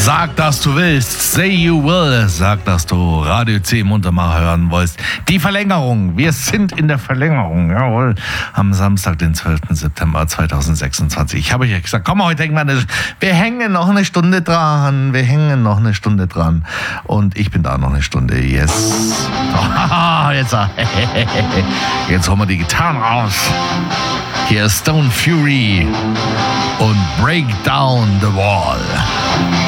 Sag, dass du willst. Say you will. Sag, dass du Radio C munter mal hören wolltest. Die Verlängerung. Wir sind in der Verlängerung. Jawohl. Am Samstag, den 12. September 2026. Ich habe euch ja gesagt, komm, heute wir hängen noch eine Stunde dran. Wir hängen noch eine Stunde dran. Und ich bin da noch eine Stunde. Yes. Oh, jetzt holen wir die Gitarren raus. Hier ist Stone Fury und Break Down the Wall.